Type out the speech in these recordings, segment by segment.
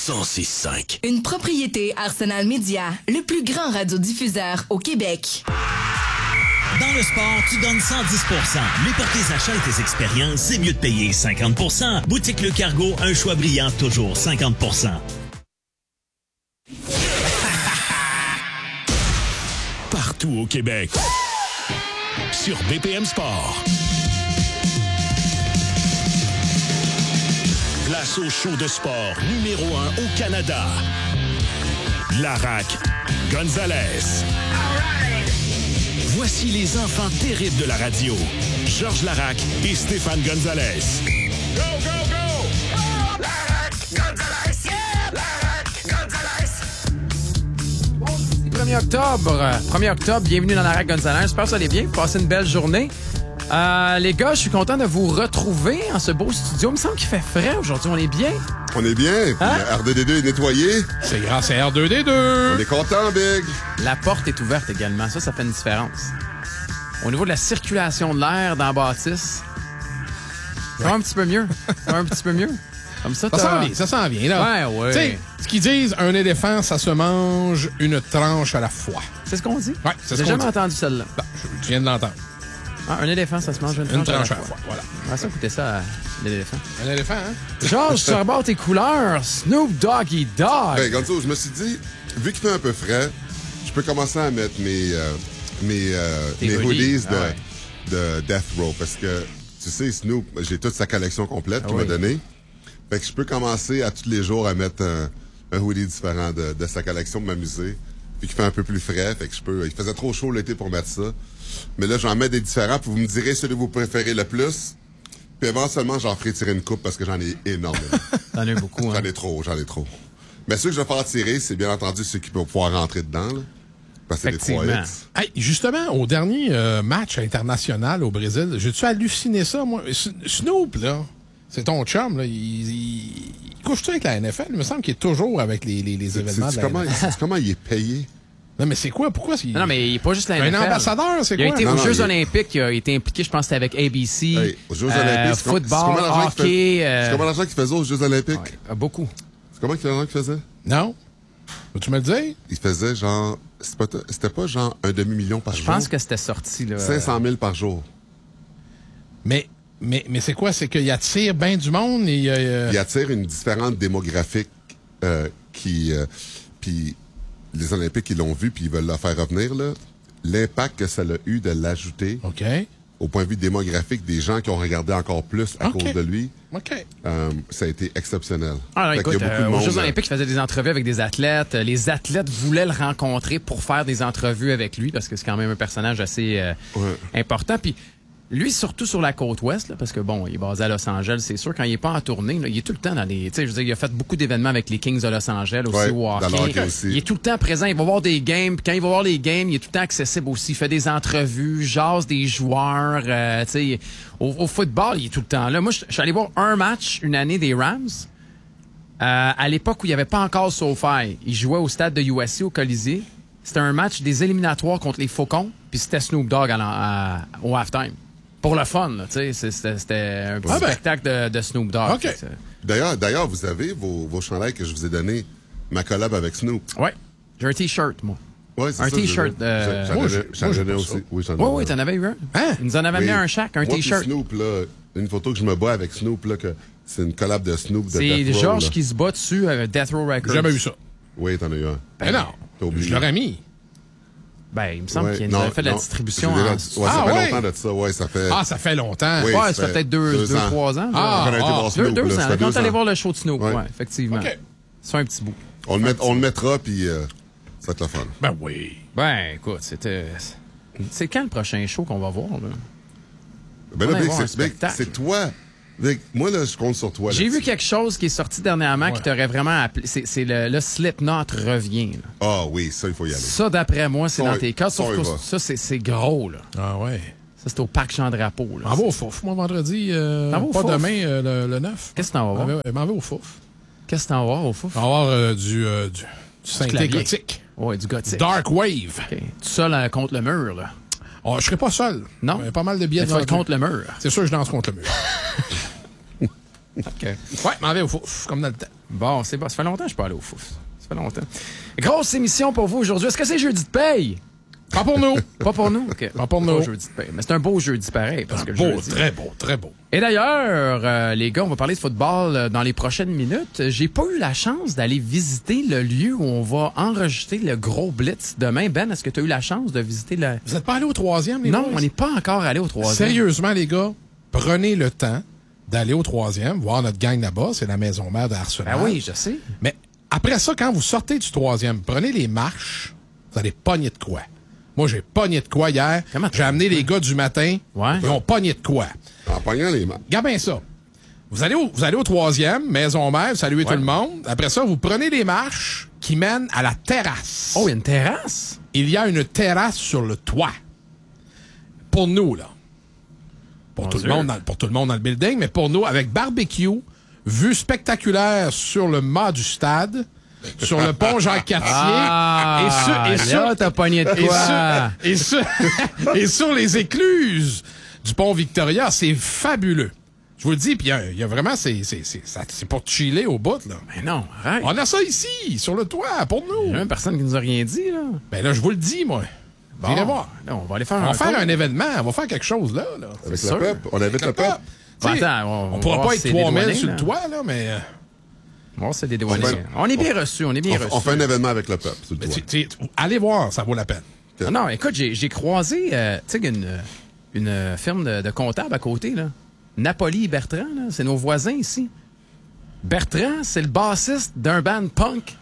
106.5. Une propriété Arsenal Media, le plus grand radiodiffuseur au Québec. Dans le sport, tu donnes 110%. Mais pour tes achats et tes expériences, c'est mieux de payer 50%. Boutique Le Cargo, un choix brillant, toujours 50%. Partout au Québec. Sur BPM Sport. Place au show de sport numéro 1 au Canada. Larac Gonzalez. Voici les enfants terribles de la radio. Georges Larac et Stéphane Gonzalez. Go, go, go! Oh, Larac Gonzalez! Yeah! Larac Gonzalez! 1er octobre. 1er octobre, bienvenue dans Larac Gonzalez. J'espère que ça allez bien, vous passez une belle journée. Les gars, je suis content de vous retrouver en ce beau studio. Il me semble qu'il fait frais aujourd'hui, on est bien. On est bien, puis R2D2 est nettoyé. C'est grâce à R2D2. On est content, Big. La porte est ouverte également, ça fait une différence. Au niveau de la circulation de l'air dans la bâtisse, ça va un petit peu mieux. Ça va un petit peu mieux. Comme ça, ça s'en vient, là. Ouais. Tu sais, ce qu'ils disent, un éléphant, ça se mange une tranche à la fois. C'est ce qu'on dit? Ouais, c'est ce J'ai qu'on jamais dit. entendu celle-là. Ben, je viens de l'entendre. Ah, un éléphant, ça se mange une tranche à la fois. Voilà. On va ça écouter ça, l'éléphant. Un éléphant, hein? Georges, tu rebordes tes couleurs. Snoop Doggy Dogg. Ben, Gonzo, je me suis dit, vu qu'il fait un peu frais, je peux commencer à mettre mes hoodies de Death Row. Parce que, tu sais, Snoop, j'ai toute sa collection complète qu'il m'a donnée. Fait que je peux commencer à tous les jours à mettre un hoodie différent de sa collection pour m'amuser. Puis qu'il fait un peu plus frais. Fait que je peux. Il faisait trop chaud l'été pour mettre ça. Mais là, j'en mets des différents. Puis vous me direz celui que vous préférez le plus. Puis éventuellement, j'en ferai tirer une coupe parce que j'en ai énormément. T'en as beaucoup, hein? J'en ai trop. Mais ceux que je vais faire tirer, c'est bien entendu ceux qui peuvent pouvoir rentrer dedans, là. Parce que c'est les 3 hits. Hey, justement, au dernier match international au Brésil, j'ai-tu halluciné ça, moi? Snoop, là, c'est ton chum, là, il couche-tu avec la NFL? Il me semble qu'il est toujours avec les événements de la NFL. Comment il est payé? Non, mais c'est quoi? Pourquoi? Non, mais il n'est pas juste la NFL. Un ambassadeur, c'est quoi? Il a été aux Jeux Olympiques, il a été impliqué, je pense que c'était avec ABC. Hey, aux Jeux Olympiques, football, hockey. C'est comment l'argent qu'il faisait aux Jeux Olympiques? Ouais, beaucoup. C'est comment l'argent qu'il faisait? Non. Peux-tu me le dire? Il faisait genre... C'était pas genre un demi-million par jour? Je pense que c'était sorti, là. 500 000 par jour. Mais c'est quoi? C'est qu'il attire bien du monde et... Il attire une différente démographique puis les Olympiques, ils l'ont vu puis ils veulent la faire revenir, là. L'impact que ça a eu de l'ajouter au point de vue démographique des gens qui ont regardé encore plus à cause de lui, ça a été exceptionnel. Ah, Fait écoute, qu'il y a beaucoup de aux monde, Jeux Olympiques, il faisait des entrevues avec des athlètes. Les athlètes voulaient le rencontrer pour faire des entrevues avec lui parce que c'est quand même un personnage assez important. Puis lui, surtout sur la côte ouest, là, parce que bon, il est basé à Los Angeles, c'est sûr, quand il est pas en tournée, là, il est tout le temps dans les... Tu sais, je veux dire, il a fait beaucoup d'événements avec les Kings de Los Angeles aussi, au hockey. Dans le hockey aussi. Il est tout le temps présent, il va voir des games, puis quand il va voir les games, il est tout le temps accessible aussi. Il fait des entrevues, jase des joueurs, tu sais, au football, il est tout le temps là. Moi, je suis allé voir un match, une année des Rams, à l'époque où il n'y avait pas encore SoFi. Il jouait au stade de USC, au Colisée. C'était un match des éliminatoires contre les Faucons, puis c'était Snoop Dogg au halftime. Pour le fun, tu sais, c'était un petit spectacle de Snoop Dogg. OK. D'ailleurs, vous avez vos chandails que je vous ai donnés, ma collab avec Snoop. Ouais. J'ai un T-shirt, moi. Ouais, c'est un ça, T-shirt. J'en ai aussi. Oui, j'en ai. Oui, t'en avais eu un. Hein? Ils nous en avaient amené un chaque, un moi T-shirt. Snoop, là, une photo que je me bats avec Snoop, là, que c'est une collab de Snoop de C'est Death Row, Georges là. qui se bat dessus, Death Row Records. J'ai jamais eu ça. Oui, t'en as eu un. Ben non. T'as oublié. Je l'aurais mis. Ben, il me semble qu'il nous avait fait de la distribution. Ça fait longtemps de ça. Ouais, ça fait... Ça fait longtemps. Oui, Ouais, ça fait peut-être 2-3 ans. Quand on a été voir Snoop, 2 là, ça ans. fait Quand 2 t'allais ans. voir le show de Snoop, ouais, effectivement. OK. C'est un petit bout. On le mettra, puis ça va être le fun. Ben oui. Ben, écoute, c'est quand le prochain show qu'on va voir, là? Ben On là, va Vic, voir un spectacle. c'est toi. Vic, moi, là, je compte sur toi. J'ai là-dessus. vu quelque chose qui est sorti dernièrement qui t'aurait vraiment appelé. C'est le Slipknot revient. Là. Ah oui, ça, il faut y aller. Ça, d'après moi, c'est Ça, dans tes cas. ça, on y va. Ça, c'est gros. Là. Ah ouais. Ça, c'est au Parc Jean-Drapeau. M'en vais au Fouf, moi, vendredi. T'en vas au pas Fouf? demain, le 9. Qu'est-ce que t'en vas voir? M'en vais au Fouf. Qu'est-ce que t'en vas voir au Fouf? On va avoir du synthé clavier. gothique. Ouais, du gothique. Dark Wave. Okay. Tout seul contre le mur, là. Oh, je serai pas seul. Non? Il y a pas mal de billets Mais tu vas être vendus. contre le mur. C'est sûr que je danse contre le mur. OK. Ouais, m'en vais au fouf, comme dans le temps. Bon, c'est bon. Ça fait longtemps que je suis pas allé au fouf. Ça fait longtemps. Grosse émission pour vous aujourd'hui. Est-ce que c'est jeudi de paye? Pas pour nous. Pas pour nous? OK. Pas pour nous. Pas jeudi de paye. Mais c'est un beau jeudi pareil. Parce que le Beau, jeudi... très beau, très beau. Et d'ailleurs, les gars, on va parler de football dans les prochaines minutes. J'ai pas eu la chance d'aller visiter le lieu où on va enregistrer le gros blitz demain. Ben, est-ce que tu as eu la chance de visiter le... Vous n'êtes pas allé au 3e, les Non, boys? on n'est pas encore allé au 3e. Sérieusement, les gars, prenez le temps d'aller au 3e, voir notre gang là-bas. C'est la maison mère d'Arsenal. Ben oui, je sais. Mais après ça, quand vous sortez du 3e, prenez les marches, vous allez pogner de quoi? Moi, j'ai pogné de quoi hier. Comment J'ai amené les gars du matin. Ouais. Ils ont pogné de quoi? En pognant les mains. Regarde bien ça. Vous allez au 3e, maison mère, vous saluez tout le monde. Après ça, vous prenez les marches qui mènent à la terrasse. Oh, il y a une terrasse? Il y a une terrasse sur le toit. Pour nous, là. Pour tout le monde dans le building, mais pour nous, avec barbecue, vue spectaculaire sur le mât du stade, sur le pont Jacques-Cartier, là, t'as pogné de quoi? et sur les écluses du pont Victoria. C'est fabuleux. Je vous le dis, puis il y a vraiment, c'est pour chiller au bout, là. Mais non, arrête. On a ça ici, sur le toit, pour Il y a nous. même personne qui nous a rien dit, là. Ben là, je vous le dis, moi. Bon, Venez voir. là, on va aller faire On va faire tour. un événement, on va faire quelque chose, là. Avec sûr. le peuple. On invite le peuple. Bon, T'sais, attends, on pourra va voir pas si être c'est 3000 dédouané, sur là. le toit, là, mais... Bon, c'est des douaniers. On fait- On est bien reçus, on est bien reçus. On fait un événement avec le peuple. Sur le mais toit. allez voir, ça vaut la peine. Non, non, écoute, j'ai croisé, tu sais, une firme de comptables à côté, là. Napoli et Bertrand, là, c'est nos voisins ici. Bertrand, c'est le bassiste d'un band punk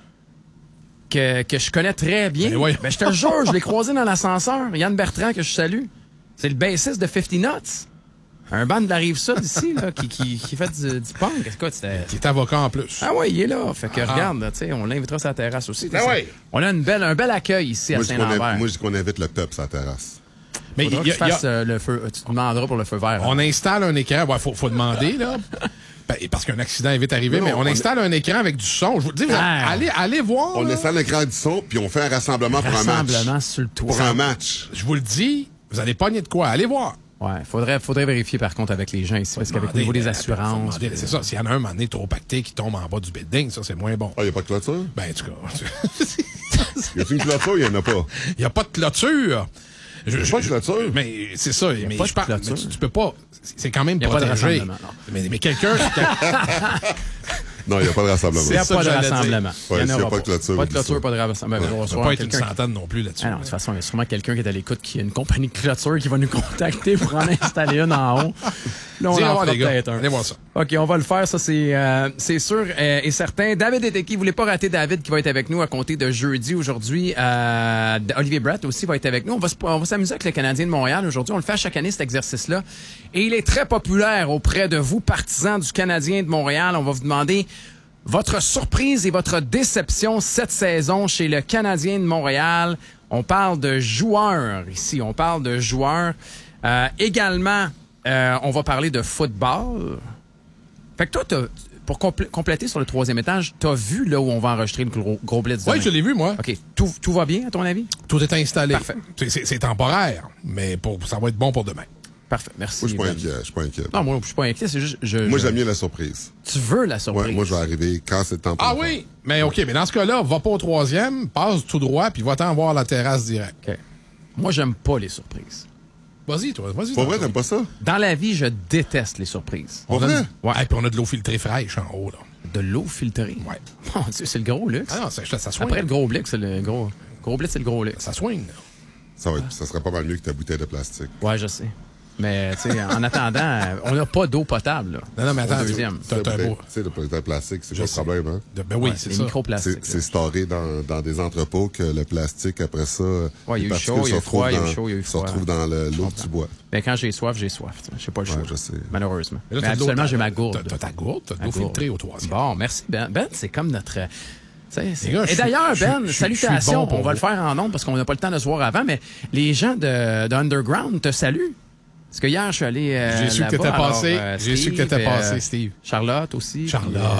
que je connais très bien. Ben oui. Ben, je te jure, je l'ai croisé dans l'ascenseur. Yann Bertrand, que je salue. C'est le bassiste de 50 Nuts. Un band de la Rive-Sud ici, là, qui fait du punk. Écoute, c'était... Qui est avocat en plus. Ah oui, il est là. Fait que regarde, tu sais, on l'invitera sur la terrasse aussi. Ben oui. On a un bel accueil ici à Moi, Saint-Lambert. je dis qu'on invite le peuple sur la terrasse. Mais Faudra que tu fasses le feu. Tu demanderas pour le feu vert. on installe un écran. Ouais, faut demander, là. Ben, parce qu'un accident est vite arrivé, Non, mais on installe un écran avec du son. Je vous le dis, allez voir. On là. installe l'écran du son, puis on fait un rassemblement pour un match. Rassemblement sur le toit. Pour un match. Je vous le dis, vous allez pogner de quoi. Allez voir. Ouais, faudrait vérifier par contre avec les gens ici, parce qu'avec le niveau des assurances. C'est ça. S'il y en a un moment donné trop pacté qui tombe en bas du building, ça, c'est moins bon. Ah, il n'y a pas de clôture? Ben, en tout cas. Y a-t-il une clôture? Il n'y en a pas. Il n'y a pas de clôture. Y a pas de clôture? Mais c'est ça. Mais pas de je parle. clôture. Mais tu peux pas. C'est quand même Y a pas de protégé. rassemblement, non. Mais quelqu'un. Non, il n'y a pas de rassemblement. Il n'y a ça pas que de j'allais rassemblement. Ouais, Il y en s'il y a aura pas de clôture, Pas de oublie clôture, ça. pas de rassemblement. Ça va pas être une centaine non plus là-dessus. Ah non, de toute façon, il y a sûrement quelqu'un qui est à l'écoute qui a une compagnie de clôture qui va nous contacter pour en installer une en haut. Là, on Allez en voir, fera les gars. peut-être un. Allez voir ça. OK, on va le faire, ça c'est sûr et certain. David Eteki, vous voulez pas rater David qui va être avec nous à compter de jeudi aujourd'hui. Olivier Brett aussi va être avec nous. On va s'amuser avec le Canadien de Montréal aujourd'hui. On le fait à chaque année, cet exercice-là. Et il est très populaire auprès de vous, partisans du Canadien de Montréal. On va vous demander votre surprise et votre déception cette saison chez le Canadien de Montréal. On parle de joueurs ici. On parle de joueurs. Également, on va parler de football. Fait que toi, pour compléter sur le 3e étage, t'as vu là où on va enregistrer le gros blitz demain? Oui, je l'ai vu, moi. OK. Tout va bien, à ton avis? Tout est installé. Parfait. C'est temporaire, mais ça va être bon pour demain. Parfait. Merci. Moi, je Ben. suis pas inquiet. Non, moi, je suis pas inquiet. C'est juste... Moi, j'aime mieux la surprise. Tu veux la surprise? Ouais, moi, je vais arriver quand c'est le temps pour Ah le faire. oui? Mais OK, mais dans ce cas-là, va pas au 3e, passe tout droit, puis va-t'en voir la terrasse direct. OK. Moi, j'aime pas les surprises. Vas-y, toi. Vas-y. Pour vrai, t'aimes pas ça? Dans la vie, je déteste les surprises. Pour vrai? Ouais, et puis on a de l'eau filtrée fraîche en haut, là. De l'eau filtrée? Ouais. Mon Dieu, c'est le gros luxe. Ah non, ça swing. Après le gros blitz, c'est le gros... Gros blitz, c'est le gros luxe. Ça swing, là. Ça serait pas mal mieux que ta bouteille de plastique. Ouais, je sais. Mais, tu sais, en attendant, on n'a pas d'eau potable, là. Non, mais attends. Au deuxième. T'as un beau. Tu sais, le bouteille de plastique, c'est Je pas le sais. problème, hein? Ben oui, Ouais, c'est les ça. microplastiques. C'est storé dans des entrepôts que le plastique, après ça, Ouais, il y a les eu particules chaud, il y a eu se retrouvent froid, il y a eu dans- chaud, il y a eu se froid. retrouvent dans l'eau que tu bois. Mais quand j'ai soif, j'ai soif. Je sais pas le choix. Ouais, je sais. Malheureusement. Mais là, Mais t'as de l'eau- actuellement, j'ai ma gourde. T'as ta gourde, t'as de Ma l'eau gourde. filtrée au 3e. Bon, merci, Ben. Ben, c'est comme notre... Les gars, Et d'ailleurs, Ben, je suis salutations. bon pour On va vous. le faire en ondes parce qu'on n'a pas le temps de se voir avant, mais les gens de Underground te saluent. Parce que hier, je suis allé. J'ai su que là-bas, t'étais passé. alors, J'ai su que Steve, t'étais passé, Steve. Charlotte aussi. Charlotte. puis,